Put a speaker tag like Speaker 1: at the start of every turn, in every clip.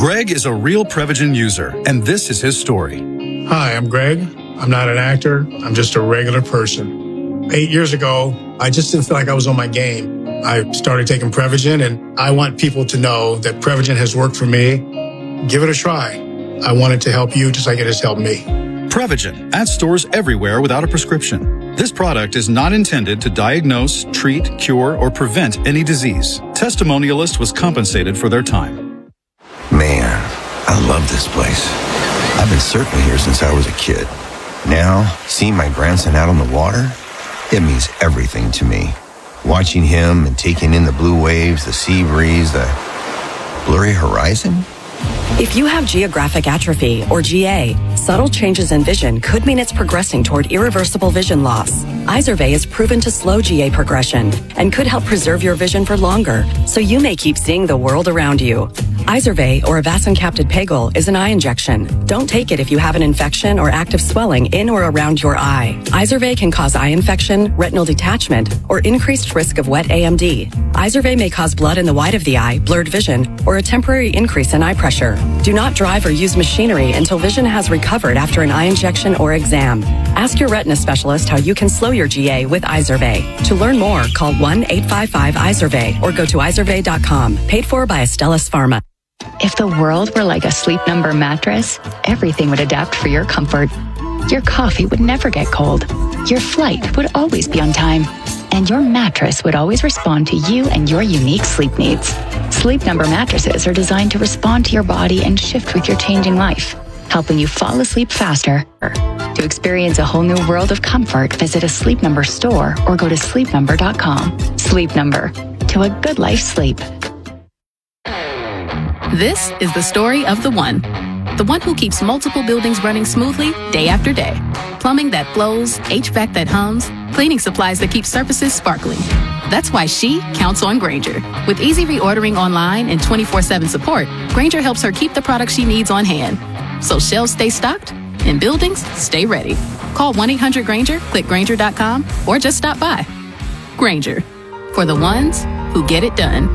Speaker 1: Greg is a real Prevagen user, and this is his story.
Speaker 2: Hi, I'm Greg. I'm not an actor. I'm just a regular person. 8 years ago, I just didn't feel like I was on my game. I started taking Prevagen, and I want people to know that Prevagen has worked for me. Give it a try. I want it to help you just like it has helped me.
Speaker 1: Prevagen at stores everywhere without a prescription. This product is not intended to diagnose, treat, cure, or prevent any disease. Testimonialist was compensated for their time.
Speaker 3: Man, I love this place. I've been surfing here since I was a kid. Now, seeing my grandson out on the water, it means everything to me. Watching him and taking in the blue waves, the sea breeze, the blurry horizon.
Speaker 4: If you have geographic atrophy, or GA, subtle changes in vision could mean it's progressing toward irreversible vision loss. Izervay is proven to slow GA progression and could help preserve your vision for longer, so you may keep seeing the world around you. Izervay, or avacincaptad pegol, is an eye injection. Don't take it if you have an infection or active swelling in or around your eye. Izervay can cause eye infection, retinal detachment, or increased risk of wet AMD. Izervay may cause blood in the white of the eye, blurred vision, or a temporary increase in eye pressure. Do not drive or use machinery until vision has recovered after an eye injection or exam. Ask your retina specialist how you can slow your GA with Izervay. To learn more, call 1-855-IZERVAY or go to izervay.com. Paid for by Astellas Pharma.
Speaker 5: If the world were like a Sleep Number mattress, everything would adapt for your comfort. Your coffee would never get cold. Your flight would always be on time. And your mattress would always respond to you and your unique sleep needs. Sleep Number mattresses are designed to respond to your body and shift with your changing life, helping you fall asleep faster. To experience a whole new world of comfort, visit a Sleep Number store or go to sleepnumber.com. Sleep Number. To a good life sleep.
Speaker 6: This is the story of the one who keeps multiple buildings running smoothly day after day. Plumbing that flows, HVAC that hums, cleaning supplies that keep surfaces sparkling. That's why she counts on Grainger. With easy reordering online and 24/7 support, Grainger helps her keep the products she needs on hand. So shelves stay stocked and buildings stay ready. Call 1-800-GRAINGER, click Grainger.com, or just stop by. Grainger, for the ones who get it done.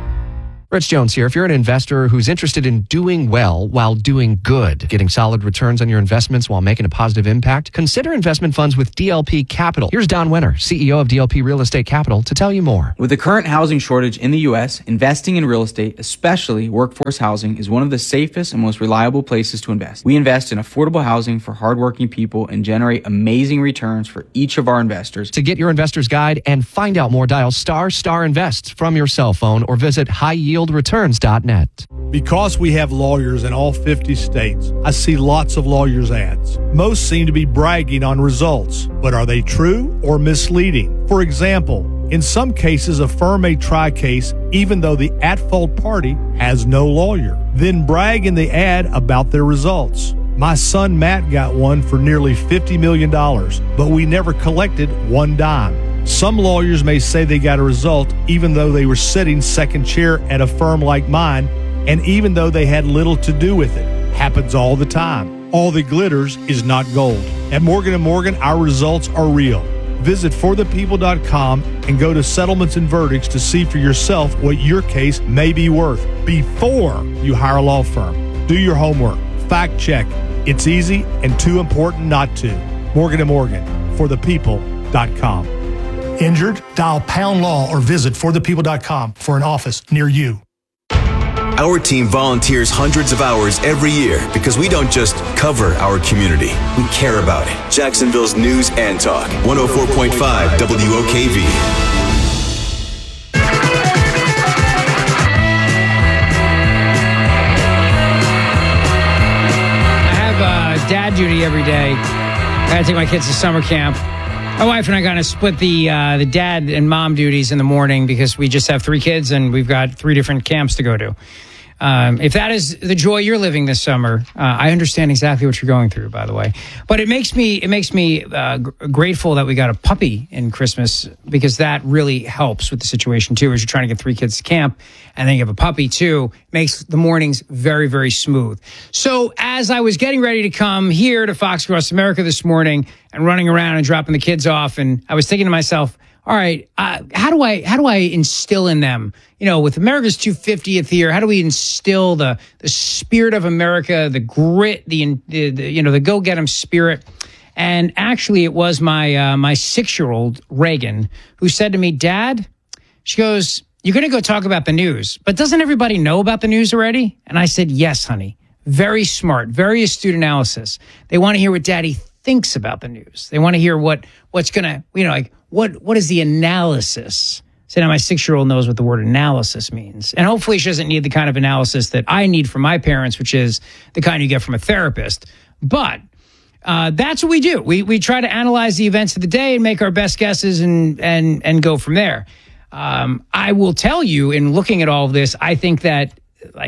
Speaker 7: Rich Jones here. If you're an investor who's interested in doing well while doing good, getting solid returns on your investments while making a positive impact, consider investment funds with DLP Capital. Here's Don Wenner, CEO of DLP Real Estate Capital, to tell you more.
Speaker 8: With the current housing shortage in the U.S., investing in real estate, especially workforce housing, is one of the safest and most reliable places to invest. We invest in affordable housing for hardworking people and generate amazing returns for each of our investors.
Speaker 7: To get your investor's guide and find out more, dial ** Invest from your cell phone or visit highyieldreturns.net.
Speaker 9: Because we have lawyers in all 50 states, I see lots of lawyers' ads. Most seem to be bragging on results, but are they true or misleading? For example, in some cases, a firm may try a case even though the at-fault party has no lawyer, then brag in the ad about their results. My son Matt got one for nearly $50 million, but we never collected one dime. Some lawyers may say they got a result even though they were sitting second chair at a firm like mine, and even though they had little to do with it. Happens all the time. All that glitters is not gold. At Morgan & Morgan, our results are real. Visit forthepeople.com and go to settlements and verdicts to see for yourself what your case may be worth before you hire a law firm. Do your homework. Fact check. It's easy and too important not to. Morgan & Morgan, forthepeople.com.
Speaker 2: Injured? Dial pound law or visit forthepeople.com for an office near you.
Speaker 10: Our team volunteers hundreds of hours every year because we don't just cover our community, we care about it. Jacksonville's News and Talk, 104.5 WOKV.
Speaker 11: I have dad duty every day. I gotta take my kids to summer camp. My wife and I kind of split the dad and mom duties in the morning because we just have 3 kids and we've got 3 different camps to go to. If that is the joy you're living this summer, I understand exactly what you're going through, by the way. But it makes me grateful that we got a puppy in Christmas, because that really helps with the situation too. As you're trying to get 3 kids to camp, and then you have a puppy too, makes the mornings very, very smooth. So as I was getting ready to come here to Fox Across America this morning and running around and dropping the kids off, and I was thinking to myself, all right, how do I instill in them, with America's 250th year, how do we instill the spirit of America, the grit, the go get 'em spirit? And actually, it was my 6-year-old Reagan who said to me, Dad, she goes, you're going to go talk about the news, but doesn't everybody know about the news already? And I said, yes, honey. Very smart, very astute analysis. They want to hear what Daddy thinks about the news. They want to hear what's going to, what is the analysis? So now my 6-year-old knows what the word analysis means. And hopefully she doesn't need the kind of analysis that I need from my parents, which is the kind you get from a therapist. But that's what we do. We try to analyze the events of the day and make our best guesses and go from there. I will tell you, in looking at all of this, I think that,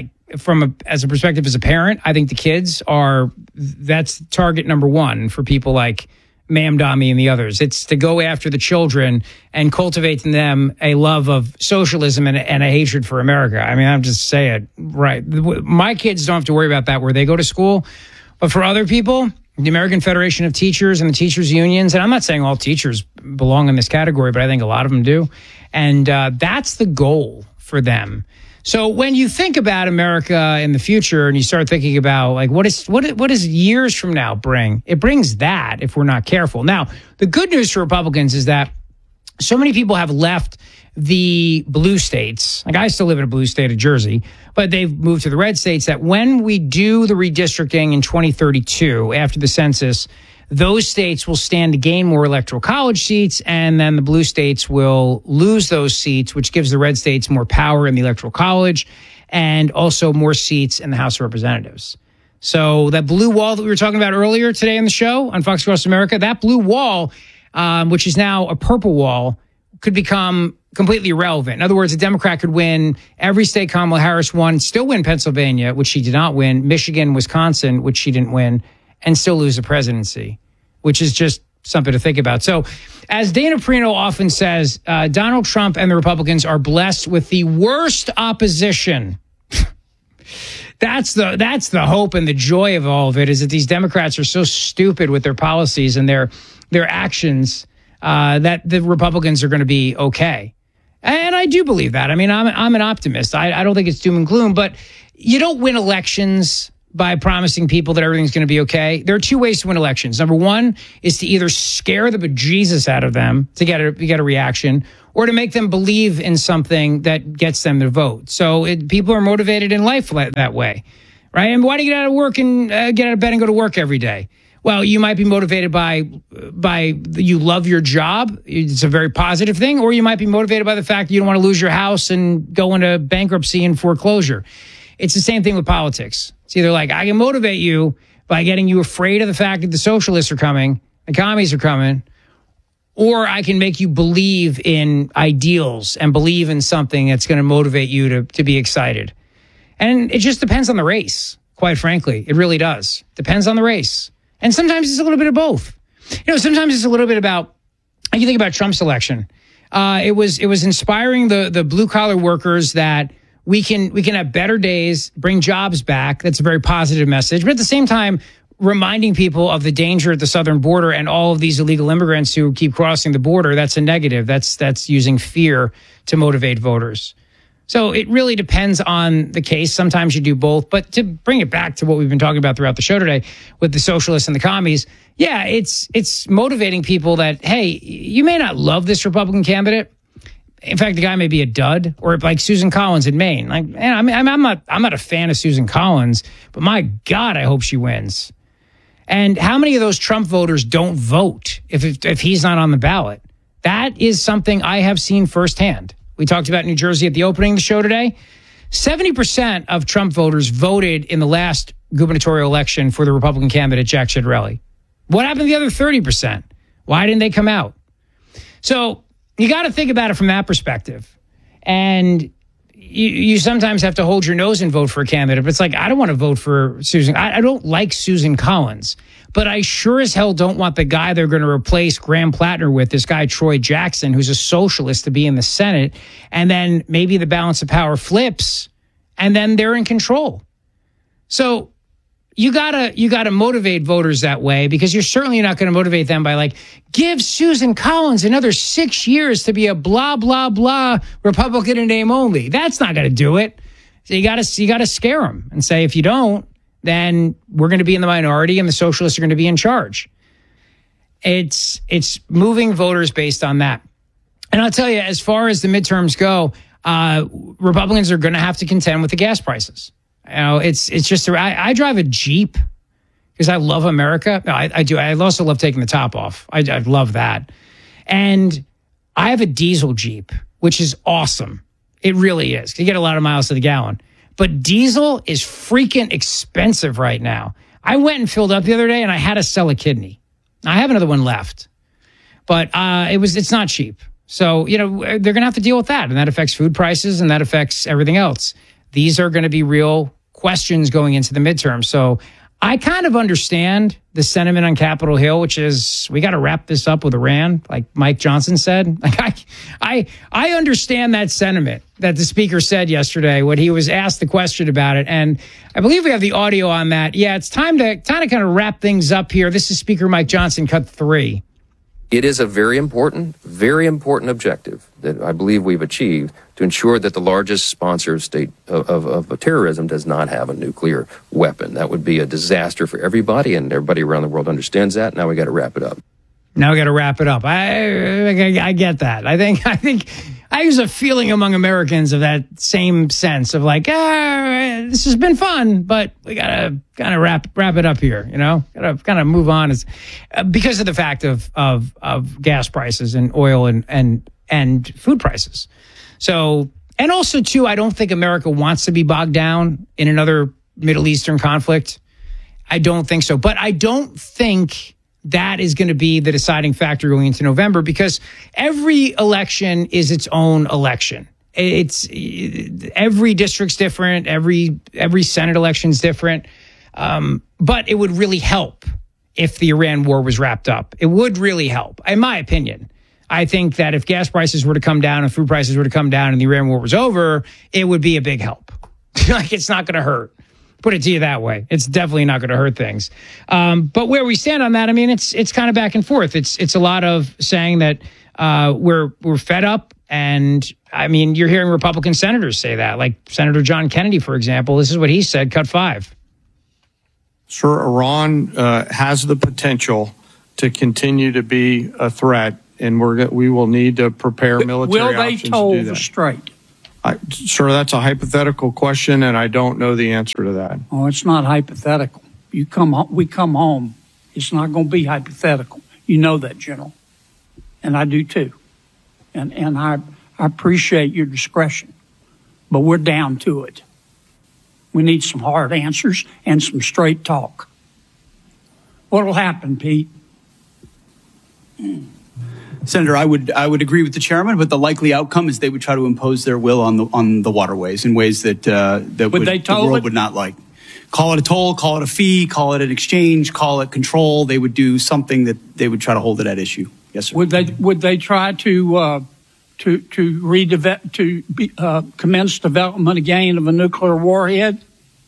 Speaker 11: as a perspective as a parent, I think the kids that's target number one for people like Ma'am Dami and the others. It's to go after the children and cultivate in them a love of socialism and a hatred for America. I mean, I'm just saying, right. My kids don't have to worry about that where they go to school. But for other people, the American Federation of Teachers and the teachers' unions, and I'm not saying all teachers belong in this category, but I think a lot of them do. And that's the goal for them. So when you think about America in the future and you start thinking about what does years from now bring? It brings that if we're not careful. Now, the good news for Republicans is that so many people have left the blue states. Like, I still live in a blue state of Jersey, but they've moved to the red states, that when we do the redistricting in 2032 after the census, those states will stand to gain more electoral college seats, and then the blue states will lose those seats, which gives the red states more power in the electoral college and also more seats in the House of Representatives. So that blue wall that we were talking about earlier today on the show on Fox Across America, that blue wall, which is now a purple wall, could become completely irrelevant. In other words, a Democrat could win every state Kamala Harris won, still win Pennsylvania, which she did not win, Michigan, Wisconsin, which she didn't win, and still lose the presidency, which is just something to think about. So, as Dana Perino often says, Donald Trump and the Republicans are blessed with the worst opposition. That's the hope and the joy of all of it, is that these Democrats are so stupid with their policies and their actions that the Republicans are going to be okay. And I do believe that. I mean, I'm an optimist. I don't think it's doom and gloom, but you don't win elections by promising people that everything's going to be okay. There are two ways to win elections. Number one is to either scare the bejesus out of them to get a reaction, or to make them believe in something that gets them to vote. So people are motivated in life that way, right? And why do you get out of work and get out of bed and go to work every day? Well, you might be motivated by you love your job. It's a very positive thing. Or you might be motivated by the fact that you don't want to lose your house and go into bankruptcy and foreclosure. It's the same thing with politics. It's either like, I can motivate you by getting you afraid of the fact that the socialists are coming, the commies are coming, or I can make you believe in ideals and believe in something that's going to motivate you to be excited. And it just depends on the race, quite frankly. It really does. Depends on the race. And sometimes it's a little bit of both. Sometimes it's a little bit about, you think about Trump's election. It was inspiring the blue collar workers that we can have better days, bring jobs back. That's a very positive message. But at the same time, reminding people of the danger at the southern border and all of these illegal immigrants who keep crossing the border, that's a negative. That's using fear to motivate voters. So it really depends on the case. Sometimes you do both. But to bring it back to what we've been talking about throughout the show today with the socialists and the commies, yeah, it's motivating people that, hey, you may not love this Republican candidate. In fact, the guy may be a dud, or like Susan Collins in Maine. Like, man, I'm not a fan of Susan Collins, but my God, I hope she wins. And how many of those Trump voters don't vote if he's not on the ballot? That is something I have seen firsthand. We talked about New Jersey at the opening of the show today. 70% of Trump voters voted in the last gubernatorial election for the Republican candidate, Jack Ciattarelli. What happened to the other 30%? Why didn't they come out? So you got to think about it from that perspective. And you sometimes have to hold your nose and vote for a candidate. But it's like, I don't want to vote for Susan. I don't like Susan Collins. But I sure as hell don't want the guy they're going to replace Graham Plattner with, this guy Troy Jackson, who's a socialist, to be in the Senate. And then maybe the balance of power flips, and then they're in control. So you gotta motivate voters that way, because you're certainly not going to motivate them by like, give Susan Collins another 6 years to be a blah, blah, blah Republican in name only. That's not going to do it. So you gotta scare them and say, if you don't, then we're going to be in the minority and the socialists are going to be in charge. It's moving voters based on that. And I'll tell you, as far as the midterms go, Republicans are going to have to contend with the gas prices. You know, it's just, I drive a Jeep because I love America. No, I do. I also love taking the top off. I love that. And I have a diesel Jeep, which is awesome. It really is. You get a lot of miles to the gallon. But diesel is freaking expensive right now. I went and filled up the other day and I had to sell a kidney. I have another one left. But it's not cheap. So, you know, they're going to have to deal with that. And that affects food prices and that affects everything else. These are going to be real questions going into the midterm. So I kind of understand the sentiment on Capitol Hill, which is we got to wrap this up with Iran, like Mike Johnson said. Like I understand that sentiment that the speaker said yesterday when he was asked the question about it. And I believe we have the audio on that. Yeah, it's time to kind of wrap things up here. This is Speaker Mike Johnson, cut 3.
Speaker 12: It is a very important objective that I believe we've achieved to ensure that the largest sponsor of state of terrorism does not have a nuclear weapon. That would be a disaster for everybody, and everybody around the world understands that. Now we got to wrap it up. I get that. I think there's a feeling among Americans of that same sense of like, this has been fun, but we gotta kind of wrap it up here. You know, gotta kind of move on. It's because of the fact of gas prices and oil and food prices. So, and also too, I don't think America wants to be bogged down in another Middle Eastern conflict. I don't think so, but I don't think that is going to be the deciding factor going into November, because every election is its own election. It's every district's different. Every Senate election's different. But it would really help if the Iran war was wrapped up. It would really help, in my opinion. I think that if gas prices were to come down and food prices were to come down and the Iran war was over, it would be a big help. Like, it's not going to hurt. Put it to you that way. It's definitely not going to hurt things. But where we stand on that, I mean, it's kind of back and forth. It's a lot of saying that we're fed up. And I mean, you're hearing Republican senators say that, like Senator John Kennedy, for example. This is what he said, cut 5.
Speaker 13: Sir, Iran has the potential to continue to be a threat, and we will need to prepare military options to do that.
Speaker 14: Will they toll the strait?
Speaker 13: Sir, that's a hypothetical question, and I don't know the answer to that.
Speaker 14: Oh, it's not hypothetical. We come home. It's not going to be hypothetical. You know that, General. And I do too. And I appreciate your discretion. But we're down to it. We need some hard answers and some straight talk. What'll happen, Pete?
Speaker 15: Senator, I would agree with the chairman, but the likely outcome is they would try to impose their will on the waterways in ways that the world would not like. Call it a toll, call it a fee, call it an exchange, call it control. They would do something that they would try to hold it at issue. Yes, sir.
Speaker 14: Would they try to commence development again of a nuclear warhead?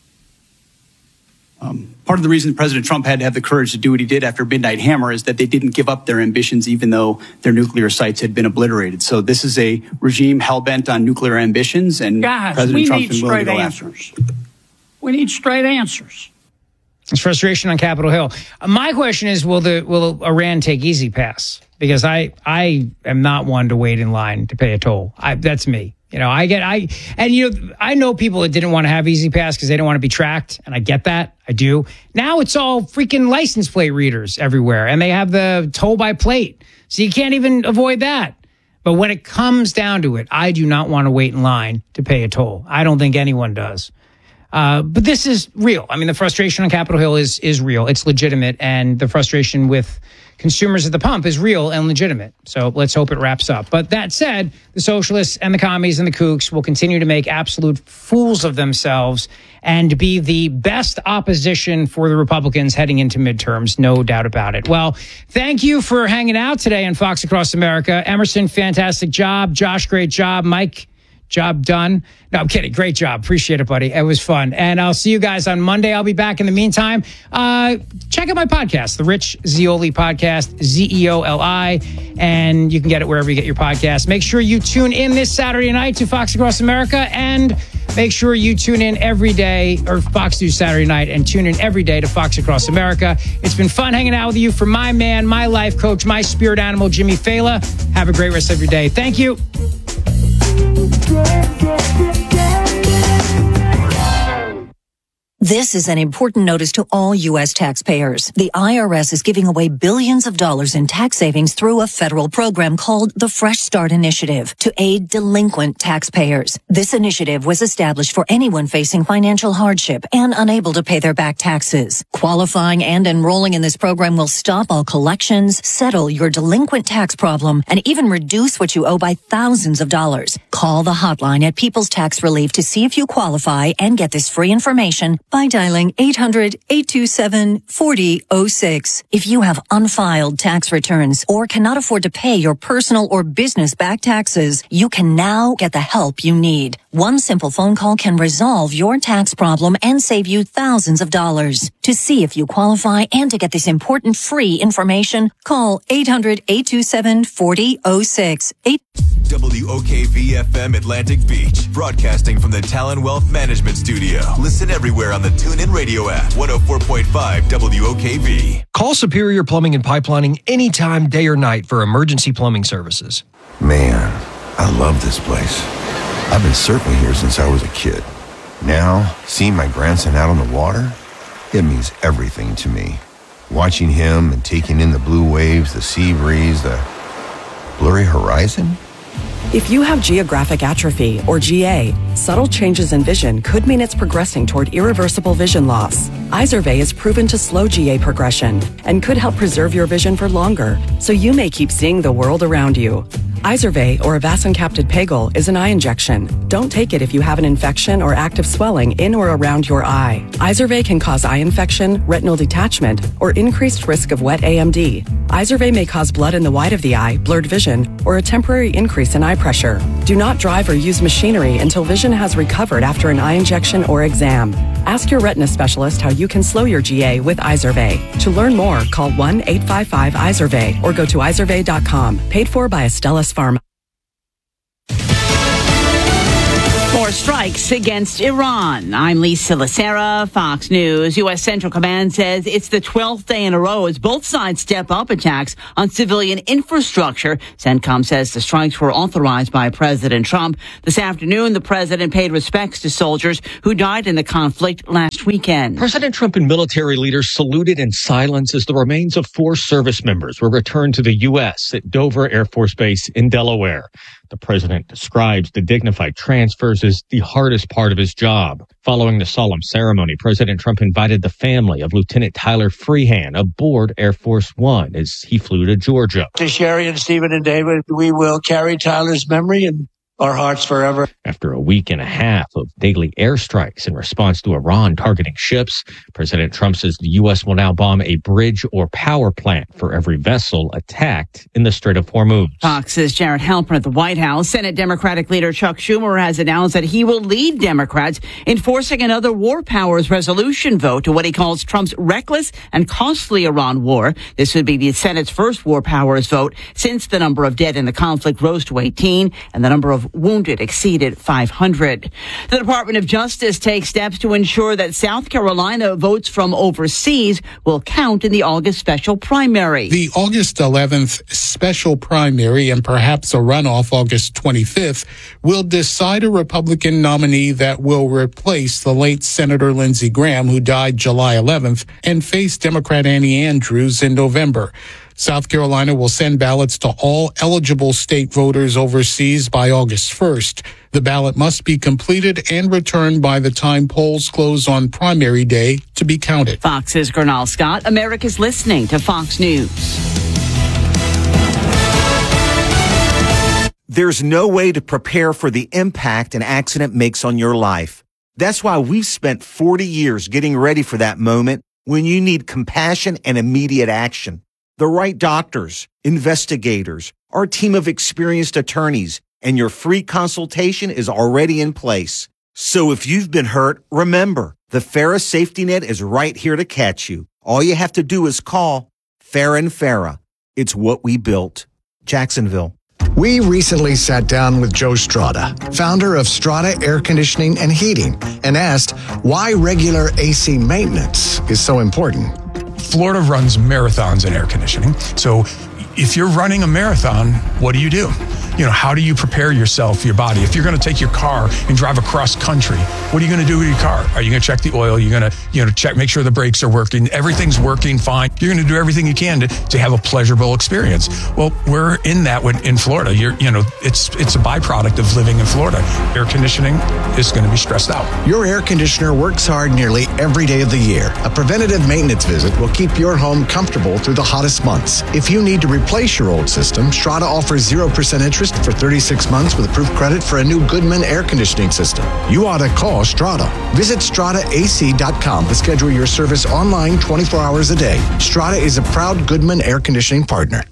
Speaker 15: Part of the reason President Trump had to have the courage to do what he did after Midnight Hammer is that they didn't give up their ambitions, even though their nuclear sites had been obliterated. So this is a regime hell-bent on nuclear ambitions, and President Trump's been willing to go after them.
Speaker 14: We need straight answers.
Speaker 11: It's frustration on Capitol Hill. My question is, will Iran take Easy Pass? Because I am not one to wait in line to pay a toll. That's me. You know, I know people that didn't want to have Easy Pass because they don't want to be tracked, and I get that. I do. Now it's all freaking license plate readers everywhere, and they have the toll by plate, so you can't even avoid that. But when it comes down to it, I do not want to wait in line to pay a toll. I don't think anyone does. But this is real. I mean, the frustration on Capitol Hill is real. It's legitimate, and the frustration with consumers at the pump is real and legitimate. So let's hope it wraps up. But that said, the socialists and the commies and the kooks will continue to make absolute fools of themselves and be the best opposition for the Republicans heading into midterms, no doubt about it. Well, thank you for hanging out today on Fox Across America. Emerson, fantastic job. Josh, great job. Mike, Job done. No, I'm kidding. Great job. Appreciate it, buddy. It was fun. And I'll see you guys on Monday. I'll be back. In the meantime, check out my podcast, The Rich Zeoli Podcast, Zeoli. And you can get it wherever you get your podcast. Make sure you tune in this Saturday night to Fox Across America. And make sure you tune in every day, or Fox News Saturday night, and tune in every day to Fox Across America. It's been fun hanging out with you. For my man, my life coach, my spirit animal, Jimmy Fela. Have a great rest of your day. Thank you.
Speaker 16: This is an important notice to all U.S. taxpayers. The IRS is giving away billions of dollars in tax savings through a federal program called the Fresh Start Initiative to aid delinquent taxpayers. This initiative was established for anyone facing financial hardship and unable to pay their back taxes. Qualifying and enrolling in this program will stop all collections, settle your delinquent tax problem, and even reduce what you owe by thousands of dollars. Call the hotline at People's Tax Relief to see if you qualify and get this free information by dialing 800-827-4006. If you have unfiled tax returns or cannot afford to pay your personal or business back taxes, you can now get the help you need. One simple phone call can resolve your tax problem and save you thousands of dollars. To see if you qualify and to get this important free information, call 800-827-4006.
Speaker 10: WOKV-FM Atlantic Beach, broadcasting from the Talon Wealth Management Studio. Listen everywhere on the TuneIn Radio app. 104.5 WOKV.
Speaker 7: Call Superior Plumbing and Pipelining anytime, day or night, for emergency plumbing services.
Speaker 3: Man, I love this place. I've been surfing here since I was a kid. Now, seeing my grandson out on the water, it means everything to me. Watching him and taking in the blue waves, the sea breeze, the blurry horizon.
Speaker 4: If you have geographic atrophy, or GA, subtle changes in vision could mean it's progressing toward irreversible vision loss. Izervay is proven to slow GA progression and could help preserve your vision for longer, so you may keep seeing the world around you. Izervay, or avacincaptad pegol, is an eye injection. Don't take it if you have an infection or active swelling in or around your eye. Izervay can cause eye infection, retinal detachment, or increased risk of wet AMD. Izervay may cause blood in the white of the eye, blurred vision, or a temporary increase in eye pressure. Do not drive or use machinery until vision has recovered after an eye injection or exam. Ask your retina specialist how you can slow your GA with Izervay. To learn more, call 1-855-IZERVAY or go to izervay.com. Paid for by Astellas Pharma.
Speaker 17: More strikes against Iran. I'm Lisa Lacera, Fox News. U.S. Central Command says it's the 12th day in a row as both sides step up attacks on civilian infrastructure. CENTCOM says the strikes were authorized by President Trump. This afternoon, the president paid respects to soldiers who died in the conflict last weekend.
Speaker 18: President Trump and military leaders saluted in silence as the remains of 4 service members were returned to the U.S. at Dover Air Force Base in Delaware. The president describes the dignified transfers as the hardest part of his job. Following the solemn ceremony, President Trump invited the family of Lieutenant Tyler Freehan aboard Air Force One as he flew to Georgia.
Speaker 19: To Sherry and Stephen and David, we will carry Tyler's memory in our hearts forever.
Speaker 18: After a week and a half of daily airstrikes in response to Iran targeting ships, President Trump says the U.S. will now bomb a bridge or power plant for every vessel attacked in the Strait of Hormuz.
Speaker 17: Fox's Jared Halpern at the White House. Senate Democratic leader Chuck Schumer has announced that he will lead Democrats in forcing another war powers resolution vote to what he calls Trump's reckless and costly Iran war. This would be the Senate's first war powers vote since the number of dead in the conflict rose to 18 and the number of wounded exceeded 500. The Department of Justice takes steps to ensure that South Carolina votes from overseas will count in the August special primary.
Speaker 20: The August 11th special primary and perhaps a runoff August 25th will decide a Republican nominee that will replace the late Senator Lindsey Graham, who died July 11th, and face Democrat Annie Andrews in November. South Carolina will send ballots to all eligible state voters overseas by August 1st. The ballot must be completed and returned by the time polls close on primary day to be counted.
Speaker 17: Fox's Gernal Scott. America's listening to Fox News.
Speaker 21: There's no way to prepare for the impact an accident makes on your life. That's why we've spent 40 years getting ready for that moment when you need compassion and immediate action. The right doctors, investigators, our team of experienced attorneys, and your free consultation is already in place. So if you've been hurt, remember, the Farah Safety Net is right here to catch you. All you have to do is call Farah and Farah. It's what we built. Jacksonville.
Speaker 1: We recently sat down with Joe Strada, founder of Strada Air Conditioning and Heating, and asked why regular AC maintenance is so important.
Speaker 22: Florida runs marathons in air conditioning. So if you're running a marathon, what do? How do you prepare yourself, your body? If you're going to take your car and drive across country, what are you going to do with your car? Are you going to check the oil? You're going to check, make sure the brakes are working. Everything's working fine. You're going to do everything you can to have a pleasurable experience. Well, we're in that in Florida. It's a byproduct of living in Florida. Air conditioning is going to be stressed out.
Speaker 1: Your air conditioner works hard nearly every day of the year. A preventative maintenance visit will keep your home comfortable through the hottest months. If you need to replace your old system, Strada offers 0% interest for 36 months with approved credit for a new Goodman air conditioning system. You ought to call Strada. Visit StradaAC.com to schedule your service online 24 hours a day. Strada is a proud Goodman air conditioning partner.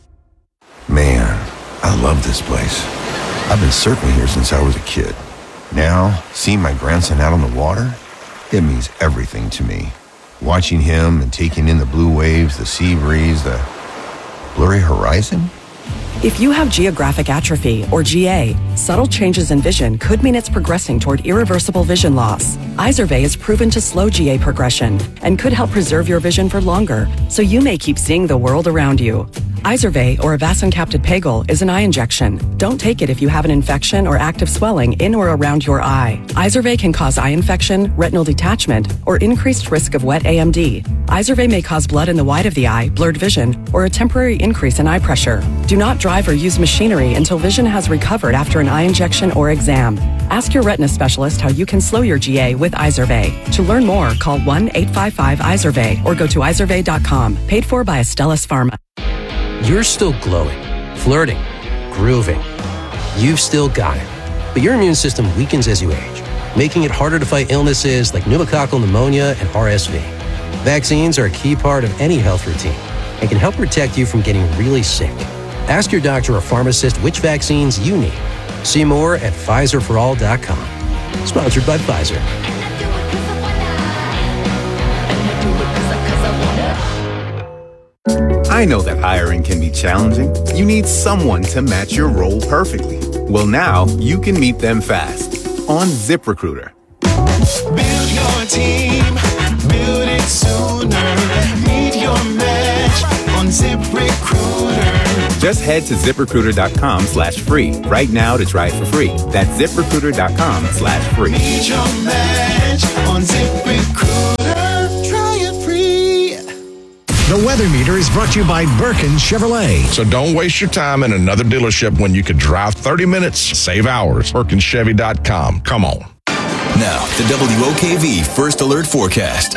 Speaker 3: Man, I love this place. I've been surfing here since I was a kid. Now, seeing my grandson out on the water, it means everything to me. Watching him and taking in the blue waves, the sea breeze, the blurry horizon.
Speaker 4: If you have geographic atrophy, or GA, subtle changes in vision could mean it's progressing toward irreversible vision loss. Izervay is proven to slow GA progression and could help preserve your vision for longer, so you may keep seeing the world around you. Izervay, or avacincaptad pegol, is an eye injection. Don't take it if you have an infection or active swelling in or around your eye. Izervay can cause eye infection, retinal detachment, or increased risk of wet AMD. Izervay may cause blood in the white of the eye, blurred vision, or a temporary increase in eye pressure. Do not drive or use machinery until vision has recovered after an eye injection or exam. Ask your retina specialist how you can slow your GA with Izervay. To learn more, call 1-855-IZERVAY or go to izervay.com. Paid for by Astellas Pharma.
Speaker 23: You're still glowing, flirting, grooving. You've still got it. But your immune system weakens as you age, making it harder to fight illnesses like pneumococcal pneumonia and RSV. Vaccines are a key part of any health routine and can help protect you from getting really sick. Ask your doctor or pharmacist which vaccines you need. See more at PfizerForAll.com. Sponsored by Pfizer.
Speaker 24: I know that hiring can be challenging. You need someone to match your role perfectly. Well, now you can meet them fast on ZipRecruiter.
Speaker 25: Build your team, build it sooner. Meet your match on ZipRecruiter.
Speaker 24: Just head to ZipRecruiter.com/free right now to try it for free. That's ZipRecruiter.com/free.
Speaker 25: Meet your match on ZipRecruiter. Try it free.
Speaker 1: The Weather Meter is brought to you by Birkin Chevrolet.
Speaker 26: So don't waste your time in another dealership when you could drive 30 minutes, save hours. BirkinChevy.com. Come on.
Speaker 10: Now, the WOKV First Alert Forecast.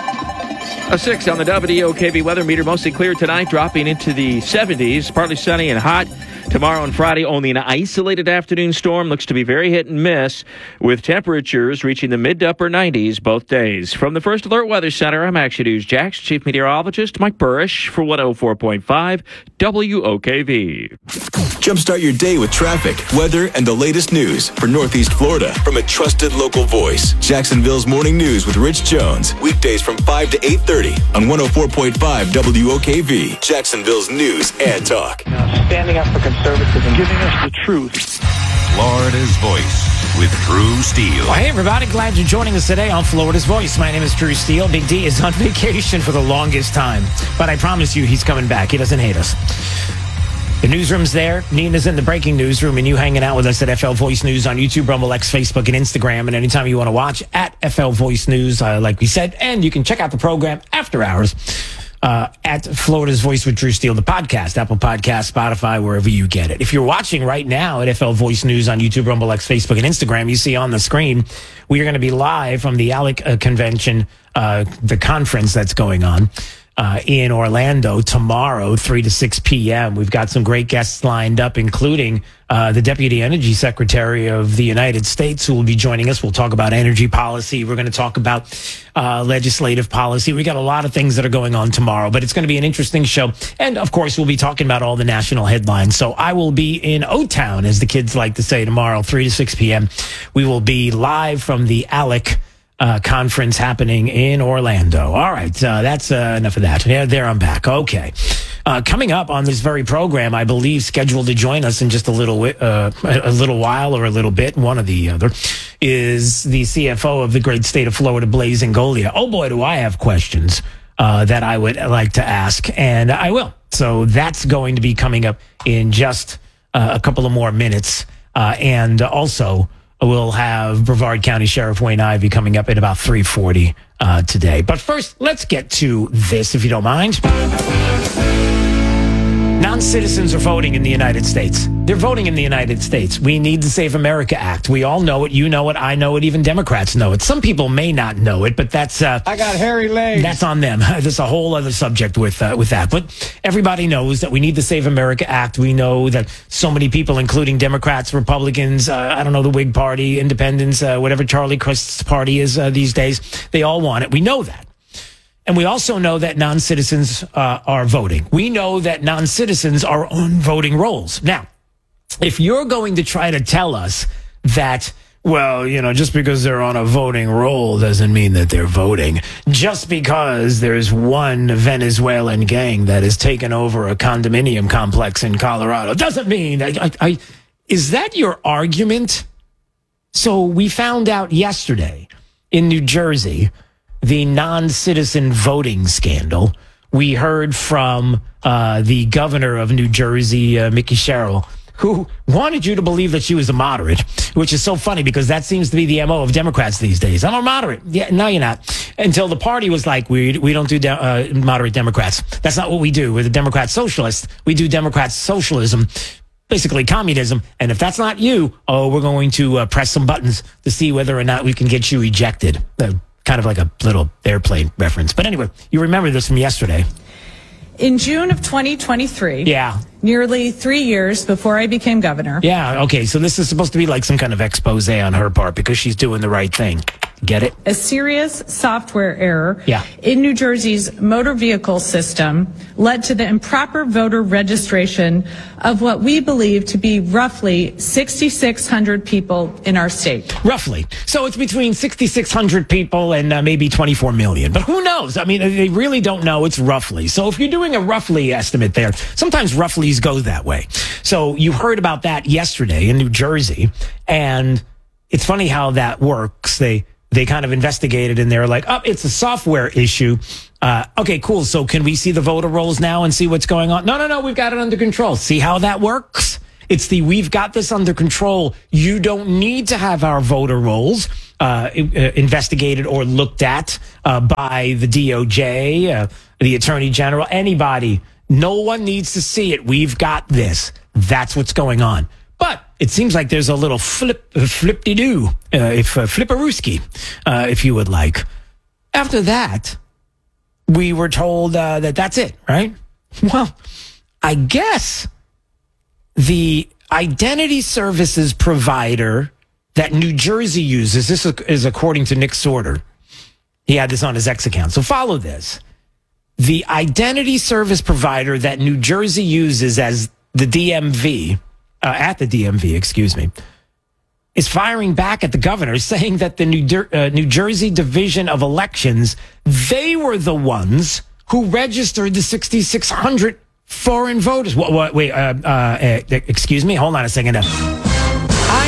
Speaker 27: A 6 on the WOKV weather meter. Mostly clear tonight, dropping into the 70s. Partly sunny and hot. Tomorrow and Friday, only an isolated afternoon storm. Looks to be very hit and miss, with temperatures reaching the mid to upper 90s both days. From the First Alert Weather Center, I'm Action News Jax Chief Meteorologist Mike Burrish for 104.5 WOKV.
Speaker 10: Jumpstart your day with traffic, weather, and the latest news for Northeast Florida from a trusted local voice. Jacksonville's Morning News with Rich Jones. Weekdays from 5 to 8:30 on 104.5 WOKV. Jacksonville's News and Talk.
Speaker 28: Standing up for conservatism, giving us the truth.
Speaker 29: Florida's Voice with Drew Steele.
Speaker 30: Well, hey, everybody. Glad you're joining us today on Florida's Voice. My name is Drew Steele. Big D is on vacation for the longest time, but I promise you he's coming back. He doesn't hate us. The newsroom's there. Nina's in the breaking newsroom, and you hanging out with us at FL Voice News on YouTube, Rumble, X, Facebook, and Instagram. And anytime you want to watch, at FL Voice News, like we said. And you can check out the program after hours at Florida's Voice with Drew Steele, the podcast, Apple Podcasts, Spotify, wherever you get it. If you're watching right now at FL Voice News on YouTube, Rumble, X, Facebook, and Instagram, you see on the screen, we are going to be live from the ALEC convention, the conference that's going on. in Orlando tomorrow, 3 to 6 p.m. We've got some great guests lined up, including the Deputy Energy Secretary of the United States, who will be joining us. We'll talk about energy policy. We're going to talk about legislative policy. We got a lot of things that are going on tomorrow, but it's going to be an interesting show. And, of course, we'll be talking about all the national headlines. So I will be in O-Town, as the kids like to say, tomorrow, 3 to 6 p.m. We will be live from the ALEC conference happening in Orlando. All right, that's enough of that. Yeah, there I'm back. Okay. Coming up on this very program, I believe scheduled to join us in just a little while or a little bit, one or the other, is the CFO of the great state of Florida, Blaise Ingoglia. Oh boy, do I have questions that I would like to ask, and I will. So that's going to be coming up in just a couple of more minutes, and also we'll have Brevard County Sheriff Wayne Ivey coming up at about 3:40 today. But first, let's get to this, if you don't mind. Non-citizens are voting in the United States. They're voting in the United States. We need the Save America Act. We all know it. You know it. I know it. Even Democrats know it. Some people may not know it, but that's... I
Speaker 2: got hairy legs.
Speaker 30: That's on them. There's a whole other subject with that. But everybody knows that we need the Save America Act. We know that so many people, including Democrats, Republicans, I don't know, the Whig Party, Independents, whatever Charlie Crist's party is these days, they all want it. We know that. And we also know that non-citizens are voting. We know that non-citizens are on voting rolls. Now, if you're going to try to tell us that, well, you know, just because they're on a voting roll doesn't mean that they're voting. Just because there's one Venezuelan gang that has taken over a condominium complex in Colorado doesn't mean that... Is that your argument? So we found out yesterday in New Jersey... the non-citizen voting scandal. We heard from the governor of New Jersey, Mickey Sherrill, who wanted you to believe that she was a moderate, which is so funny because that seems to be the MO of Democrats these days. I'm a moderate. Yeah, no, you're not. Until the party was like, we don't do moderate Democrats. That's not what we do. We're the Democrat socialists. We do Democrat socialism, basically communism. And if that's not you, we're going to press some buttons to see whether or not we can get you ejected. Kind of like a little airplane reference. But anyway, you remember this from yesterday.
Speaker 5: In June of 2023.
Speaker 30: Yeah.
Speaker 5: Nearly 3 years before I became governor.
Speaker 30: Yeah, okay. So this is supposed to be like some kind of expose on her part because she's doing the right thing. Get it?
Speaker 5: A serious software error
Speaker 30: in
Speaker 5: New Jersey's motor vehicle system led to the improper voter registration of what we believe to be roughly 6,600 people in our state.
Speaker 30: Roughly. So it's between 6,600 people and maybe 24 million. But who knows? I mean, they really don't know. It's roughly. So if you're doing a roughly estimate there, sometimes roughlies go that way. So you heard about that yesterday in New Jersey. And it's funny how that works. They kind of investigated and they're like, oh, it's a software issue. Okay, cool. So can we see the voter rolls now and see what's going on? No. We've got it under control. See how that works? It's we've got this under control. You don't need to have our voter rolls investigated or looked at by the DOJ, the Attorney General, anybody. No one needs to see it. We've got this. That's what's going on. But it seems like there's a little flip-de-doo, flipperooski, if you would like. After that, we were told that that's it, right? Well, I guess the identity services provider that New Jersey uses, this is according to Nick Sorter. He had this on his X account. So follow this. The identity service provider that New Jersey uses as the DMV... at the DMV, excuse me, is firing back at the governor, saying that the New Jersey Division of Elections, they were the ones who registered the 6,600 foreign voters. Wait, excuse me? Hold on a second. I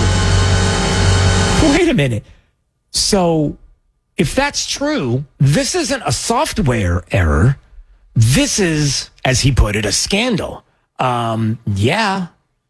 Speaker 30: know. Wait a minute. So if that's true, this isn't a software error. This is, as he put it, a scandal. Yeah.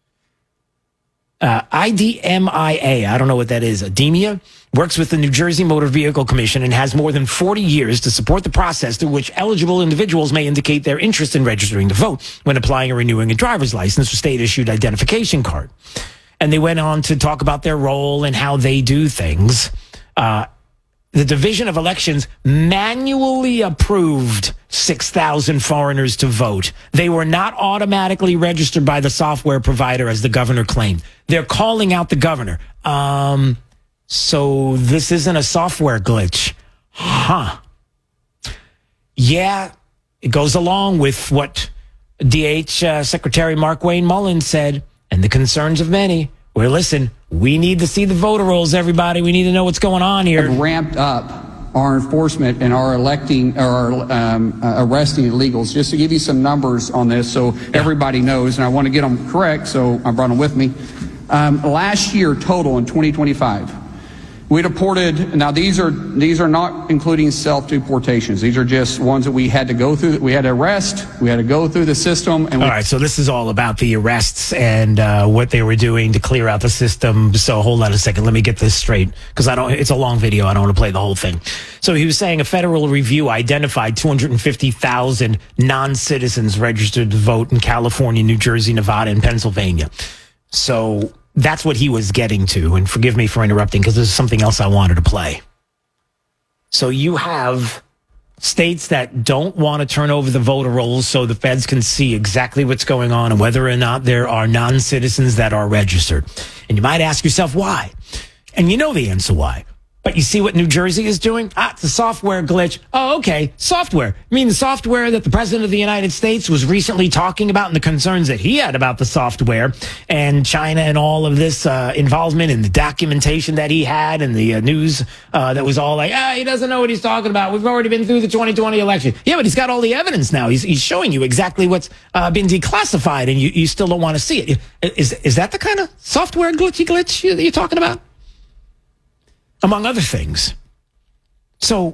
Speaker 30: IDMIA, I don't know what that is. IDEMIA works with the New Jersey Motor Vehicle Commission and has more than 40 years to support the process through which eligible individuals may indicate their interest in registering to vote when applying or renewing a driver's license or state-issued identification card. And they went on to talk about their role and how they do things. The Division of Elections manually approved 6,000 foreigners to vote. They were not automatically registered by the software provider, as the governor claimed. They're calling out the governor. So this isn't a software glitch. Huh. Yeah, it goes along with what DH Secretary Markwayne Mullins said, and the concerns of many. Well, listen, we need to see the voter rolls, everybody. We need to know what's going on here.
Speaker 2: Have ramped up our enforcement and our arresting illegals. Just to give you some numbers on this so everybody knows, and I want to get them correct, so I brought them with me. Last year total in 2025, we deported, now these are not including self-deportations. These are just ones that we had to go through, we had to arrest, we had to go through the system. And
Speaker 30: all right, so this is all about the arrests and what they were doing to clear out the system. So hold on a second, let me get this straight, because it's a long video, I don't want to play the whole thing. So he was saying a federal review identified 250,000 non-citizens registered to vote in California, New Jersey, Nevada, and Pennsylvania. So that's what he was getting to, and forgive me for interrupting because there's something else I wanted to play. So you have states that don't want to turn over the voter rolls so the feds can see exactly what's going on and whether or not there are non-citizens that are registered. And you might ask yourself why. And you know the answer why. But you see what New Jersey is doing? It's a software glitch. Oh, okay. Software. I mean, the software that the President of the United States was recently talking about and the concerns that he had about the software and China and all of this involvement in the documentation that he had and the news that was all like, he doesn't know what he's talking about. We've already been through the 2020 election. Yeah, but he's got all the evidence now. He's showing you exactly what's been declassified, and you still don't want to see it. Is that the kind of software glitch you're talking about? Among other things. So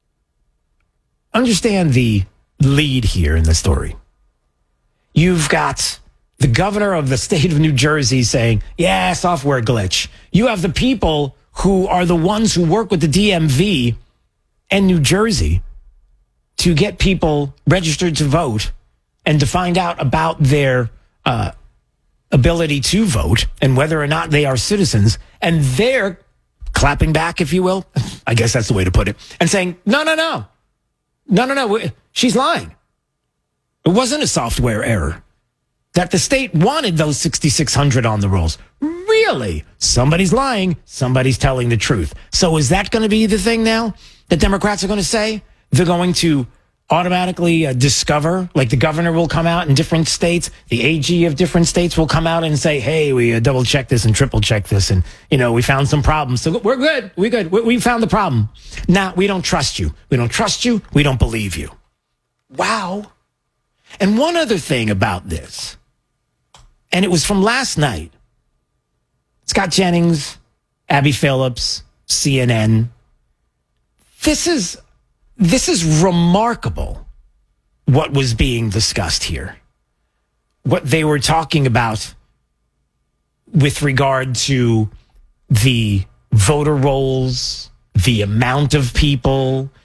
Speaker 30: understand the lead here in the story. You've got the governor of the state of New Jersey saying, yeah, software glitch. You have the people who are the ones who work with the DMV and New Jersey to get people registered to vote and to find out about their ability to vote and whether or not they are citizens. And they're clapping back, if you will. I guess that's the way to put it. And saying, no. She's lying. It wasn't a software error. That the state wanted those 6,600 on the rolls. Really? Somebody's lying. Somebody's telling the truth. So is that going to be the thing now that Democrats are going to say? They're going to automatically discover, like the governor will come out in different states, the AG of different states will come out and say, hey, we double check this and triple check this, and we found some problems, so we're good, we found the problem. We don't trust you, we don't believe you. Wow. And one other thing about this, and it was from last night, Scott Jennings, Abby Phillips, CNN. This is remarkable what was being discussed here. What they were talking about with regard to the voter rolls, the amount of people,